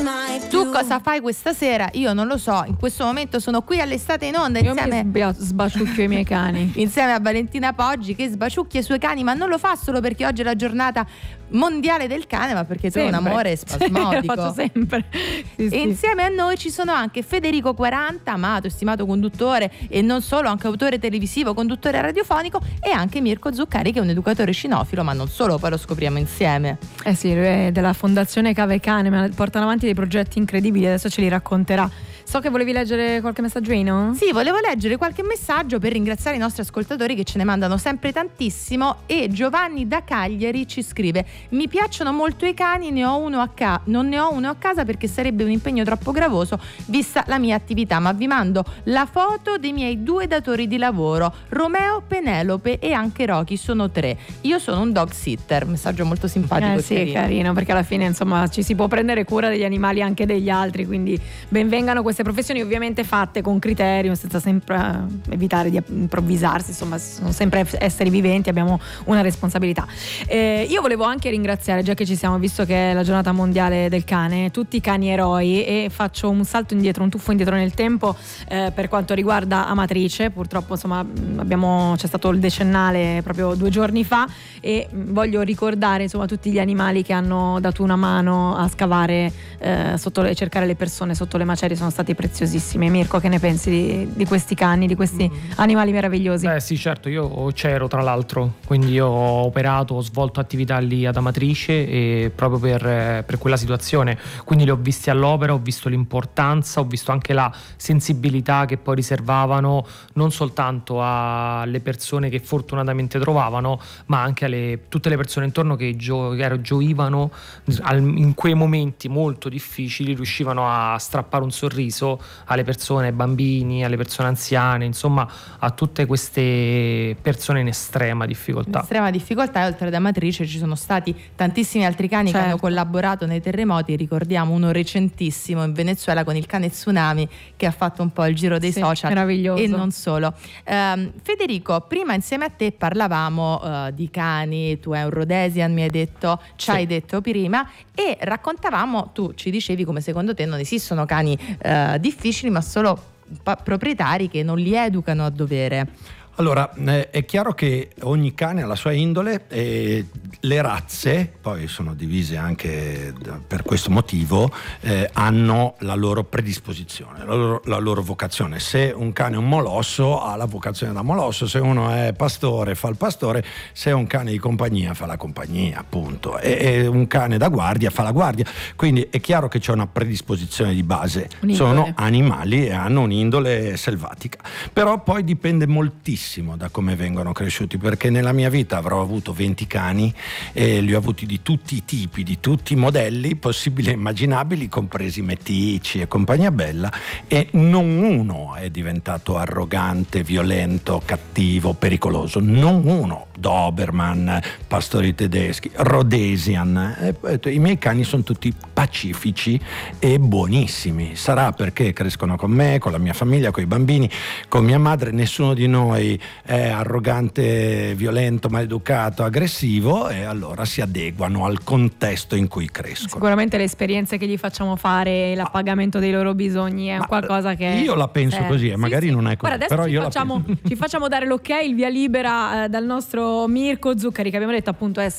Tu cosa fai questa sera? Io non lo so, in questo momento sono qui all'Estate in Onda insieme sbaciucchio i miei cani insieme a Valentina Poggi, che sbaciucchia i suoi cani, ma non lo fa solo perché oggi è la giornata mondiale del cane, ma perché tu hai un amore spasmodico. Lo faccio sempre. Sì, e insieme a noi ci sono anche Federico 40, amato e stimato conduttore, e non solo, anche autore televisivo, conduttore radiofonico, e anche Mirko Zuccari, che è un educatore cinofilo, ma non solo, poi lo scopriamo insieme. Sì, lui è della Fondazione Cave Cane, ma portano avanti dei progetti incredibili, adesso ce li racconterà. So che volevi leggere qualche messaggino? Sì, volevo leggere qualche messaggio per ringraziare i nostri ascoltatori che ce ne mandano sempre tantissimo. E Giovanni da Cagliari ci scrive: mi piacciono molto i cani, non ne ho uno a casa perché sarebbe un impegno troppo gravoso vista la mia attività, ma vi mando la foto dei miei 2 datori di lavoro, Romeo, Penelope e anche Rocky, sono 3. Io sono un dog sitter. Messaggio molto simpatico. Sì, carino, perché alla fine insomma ci si può prendere cura degli animali anche degli altri, quindi benvengano queste professioni, ovviamente fatte con criterio, senza sempre evitare di improvvisarsi, insomma sono sempre esseri viventi, abbiamo una responsabilità. Io volevo anche ringraziare, già che ci siamo, visto che è la giornata mondiale del cane, tutti i cani eroi, e faccio un salto indietro, un tuffo indietro nel tempo per quanto riguarda Amatrice. Purtroppo insomma c'è stato il decennale proprio 2 giorni fa, e voglio ricordare insomma tutti gli animali che hanno dato una mano a scavare e cercare le persone sotto le macerie, sono stati preziosissimi. Mirko, che ne pensi di questi cani, di questi animali meravigliosi? Sì, certo, io c'ero tra l'altro, quindi io ho operato, ho svolto attività lì ad Amatrice, e proprio per quella situazione, quindi li ho visti all'opera, ho visto l'importanza, ho visto anche la sensibilità che poi riservavano non soltanto alle persone che fortunatamente trovavano, ma anche tutte le persone intorno che gioivano in quei momenti molto difficili, riuscivano a strappare un sorriso alle persone, ai bambini, alle persone anziane, insomma a tutte queste persone in estrema difficoltà. E oltre ad Amatrice ci sono stati tantissimi altri cani che hanno collaborato nei terremoti. Ricordiamo uno recentissimo in Venezuela con il cane Tsunami, che ha fatto un po' il giro dei social, meraviglioso. E non solo. Federico, prima insieme a te parlavamo di cani, tu hai un Rhodesian, mi hai detto, hai detto prima, e raccontavamo, tu ci dicevi come secondo te non esistono cani difficili, ma solo proprietari che non li educano a dovere. Allora, è chiaro che ogni cane ha la sua indole, e le razze, poi sono divise anche per questo motivo, hanno la loro predisposizione, la loro vocazione. Se un cane è un molosso, ha la vocazione da molosso; se uno è pastore, fa il pastore; se è un cane di compagnia, fa la compagnia, appunto. E un cane da guardia, fa la guardia. Quindi è chiaro che c'è una predisposizione di base. Sono animali e hanno un'indole selvatica. Però poi dipende moltissimo da come vengono cresciuti, perché nella mia vita avrò avuto 20 cani e li ho avuti di tutti i tipi, di tutti i modelli possibili e immaginabili, compresi meticci e compagnia bella, e non uno è diventato arrogante, violento, cattivo, pericoloso. Non uno. Doberman, pastori tedeschi, Rhodesian. I miei cani sono tutti pacifici e buonissimi. Sarà perché crescono con me, con la mia famiglia, con i bambini, con mia madre. Nessuno di noi è arrogante, violento, maleducato, aggressivo, e allora si adeguano al contesto in cui crescono. Sicuramente le esperienze che gli facciamo fare, l'appagamento dei loro bisogni è qualcosa che io la penso così, magari non è così. Guarda, adesso ci facciamo dare l'ok, il via libera dal nostro Mirko Zuccari, che abbiamo detto appunto